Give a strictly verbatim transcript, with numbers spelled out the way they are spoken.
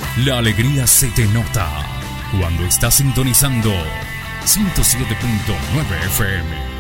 La alegría se te nota cuando estás sintonizando ciento siete punto nueve F M.